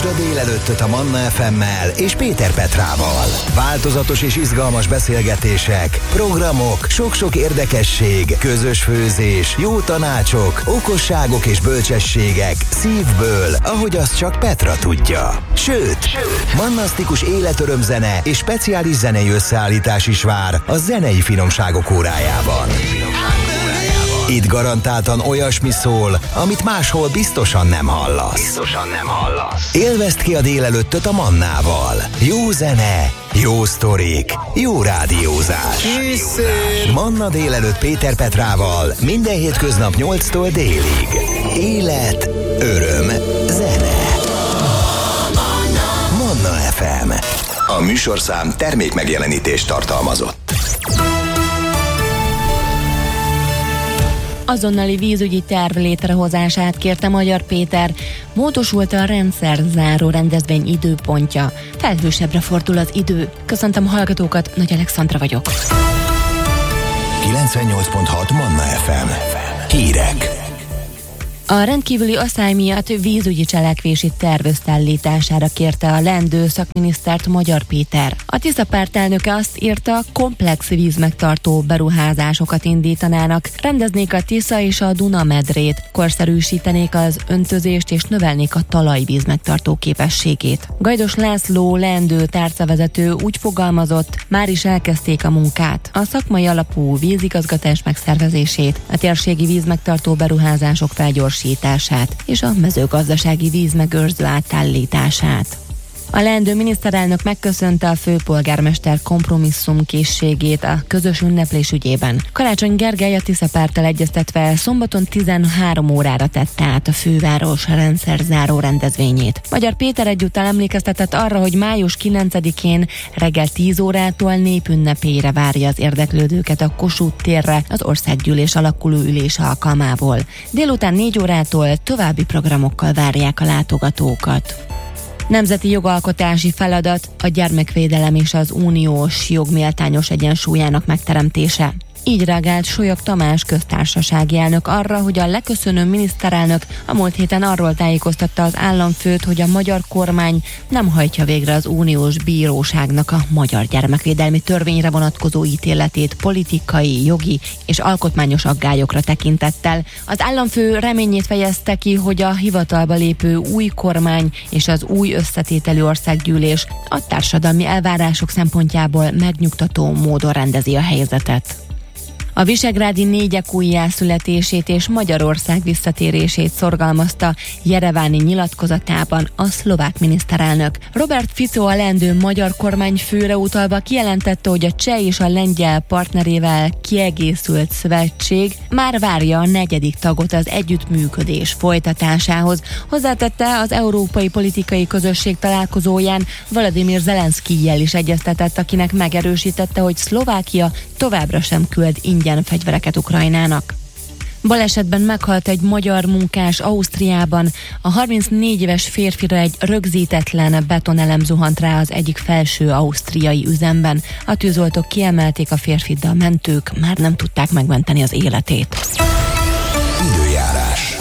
Kezd a délelőttöt a Manna FM-mel és Péter Petrával. Változatos és izgalmas beszélgetések, programok, sok-sok érdekesség, közös főzés, jó tanácsok, okosságok és bölcsességek szívből, ahogy azt csak Petra tudja. Sőt, mannasztikus életörömzene és speciális zenei összeállítás is vár a zenei finomságok órájában. Itt garantáltan olyasmi szól, amit máshol biztosan nem hallasz. Élvezd ki a délelőttöt a Mannával. Jó zene, jó sztorik, jó rádiózás. Készül! Manna délelőtt Péter Petrával minden hétköznap 8-tól délig. Élet, öröm, zene. Manna FM. A műsorszám termékmegjelenítést tartalmazott. Azonnali vízügyi terv létrehozását kérte Magyar Péter, módosult a rendszerzáró rendezvény időpontja. Felhősebbre fordul az idő. Köszöntöm a hallgatókat, Nagy Alexandra vagyok. 98.6 Manna FM. Hírek. A rendkívüli asszály miatt vízügyi cselekvési terv összeállítására kérte a leendő szakminisztert Magyar Péter. A Tisza párt elnöke azt írta, komplex vízmegtartó beruházásokat indítanának, rendeznék a Tisza és a Duna medrét, korszerűsítenék az öntözést és növelnék a talajvíz megtartó képességét. Gajdos László leendő tárcavezető úgy fogalmazott, már is elkezdték a munkát, a szakmai alapú vízigazgatás megszervezését, a térségi vízmegtartó beruházások felgyorsítását és a mezőgazdasági vízmegőrző átállítását. A leendő miniszterelnök megköszönte a főpolgármester kompromisszumkészségét a közös ünneplés ügyében. Karácsony Gergely a Tisza párttal egyeztetve szombaton 13 órára tette át a főváros rendszerzáró rendezvényét. Magyar Péter egyúttal emlékeztetett arra, hogy május 9-én reggel 10 órától népünnepére várja az érdeklődőket a Kossuth térre az országgyűlés alakuló ülés alkalmából. Délután 4 órától további programokkal várják a látogatókat. Nemzeti jogalkotási feladat a gyermekvédelem és az uniós jog méltányos egyensúlyának megteremtése. Így reagált Solyog Tamás köztársasági elnök arra, hogy a leköszönő miniszterelnök a múlt héten arról tájékoztatta az államfőt, hogy a magyar kormány nem hajtja végre az uniós bíróságnak a magyar gyermekvédelmi törvényre vonatkozó ítéletét politikai, jogi és alkotmányos aggályokra tekintettel. Az államfő reményét fejezte ki, hogy a hivatalba lépő új kormány és az új összetételű országgyűlés a társadalmi elvárások szempontjából megnyugtató módon rendezi a helyzetet. A visegrádi négyek újjászületését és Magyarország visszatérését szorgalmazta jereváni nyilatkozatában a szlovák miniszterelnök. Robert Fico a leendő magyar kormány főre utalva kijelentette, hogy a cseh és a lengyel partnerével kiegészült szövetség már várja a 4. tagot az együttműködés folytatásához. Hozzátette, az Európai Politikai Közösség találkozóján Volodymyr Zelenszkijjel is egyeztetett, akinek megerősítette, hogy Szlovákia továbbra sem küld ingyen fegyvereket Ukrajnának. Balesetben meghalt egy magyar munkás Ausztriában. A 34 éves férfira egy rögzítetlen betonelem zuhant rá az egyik felső ausztriai üzemben. A tűzoltók kiemelték a férfit, de a mentők már nem tudták megmenteni az életét. Időjárás.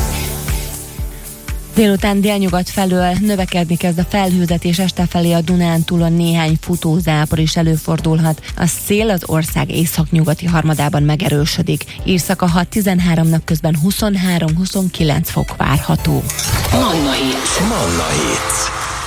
Délután délnyugat felől növekedni kezd a felhőzet, és este felé a Dunántúlon néhány futózápor is előfordulhat. A szél az ország északnyugati harmadában megerősödik. Éjszaka 6-13, napközben 23-29 fok várható. Manna Hits.